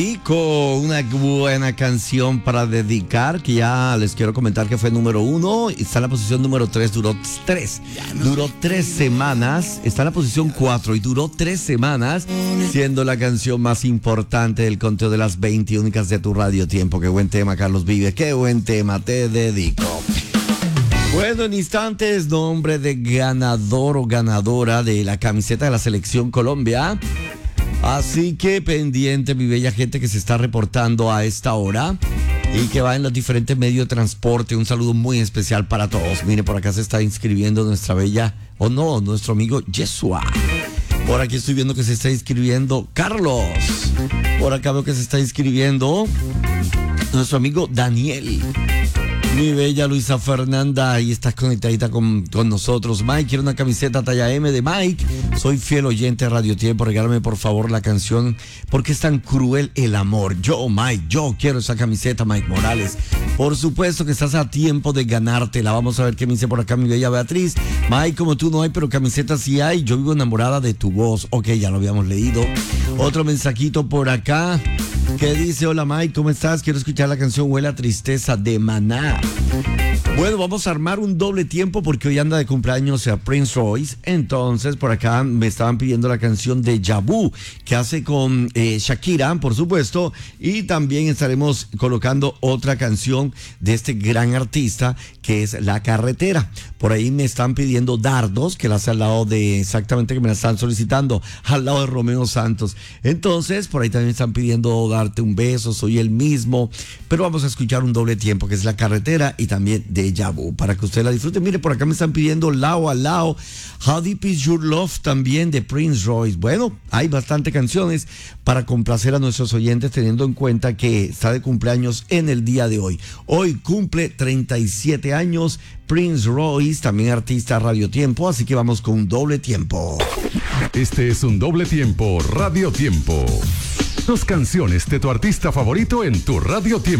Y con una buena canción para dedicar, que ya les quiero comentar que fue número 1, está en la posición número 3, duró 3 semanas, está en la posición 4 y duró 3 semanas, siendo la canción más importante del conteo de las 20 únicas de tu Radio Tiempo. Qué buen tema, Carlos Vives, qué buen tema, te dedico. Bueno, en instantes, nombre de ganador o ganadora de la camiseta de la Selección Colombia. Así que pendiente, mi bella gente que se está reportando a esta hora y que va en los diferentes medios de transporte. Un saludo muy especial para todos. Mire, por acá se está inscribiendo nuestra bella, nuestro amigo Yeshua. Por aquí estoy viendo que se está inscribiendo Carlos. Por acá veo que se está inscribiendo nuestro amigo Daniel. Mi bella Luisa Fernanda, ahí estás conectadita con nosotros. Mike, quiero una camiseta talla M de Mike. Soy fiel oyente de Radio Tiempo. Regálame por favor la canción ¿Por qué es tan cruel el amor? Mike, yo quiero esa camiseta, Mike Morales. Por supuesto que estás a tiempo de ganártela. Vamos a ver qué me dice por acá mi bella Beatriz. Mike, como tú no hay, pero camiseta sí hay. Yo vivo enamorada de tu voz. Ok, ya lo habíamos leído. Otro mensajito por acá que dice: hola Mike, ¿cómo estás? Quiero escuchar la canción Huele a Tristeza de Maná. Bueno, vamos a armar un doble tiempo porque hoy anda de cumpleaños a Prince Royce. Entonces, por acá me estaban pidiendo la canción de Yabú, que hace con Shakira, por supuesto. Y también estaremos colocando otra canción de este gran artista, que es La Carretera. Por ahí me están pidiendo Dardos, que la hace al lado de, exactamente, que me la están solicitando, al lado de Romeo Santos. Entonces, por ahí también me están pidiendo Darte un beso, Soy el mismo. Pero vamos a escuchar un doble tiempo, que es La Carretera y también Déjà Vu, para que usted la disfrute. Mire, por acá me están pidiendo Lao a Lao, How Deep Is Your Love, también de Prince Royce. Bueno, hay bastante canciones para complacer a nuestros oyentes, teniendo en cuenta que está de cumpleaños en el día de hoy. Hoy cumple 37 años Prince Royce, también artista Radio Tiempo, así que vamos con un doble tiempo. Este es un doble tiempo Radio Tiempo. 2 canciones de tu artista favorito en tu Radio Tiempo.